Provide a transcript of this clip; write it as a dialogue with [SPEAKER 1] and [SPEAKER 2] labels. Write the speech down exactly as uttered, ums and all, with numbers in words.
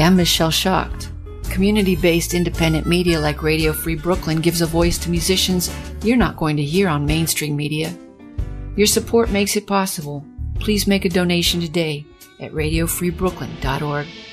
[SPEAKER 1] I'm Michelle Schacht. Community-based independent media like Radio Free Brooklyn gives a voice to musicians you're not going to hear on mainstream media. Your support makes it possible. Please make a donation today at radio free brooklyn dot org.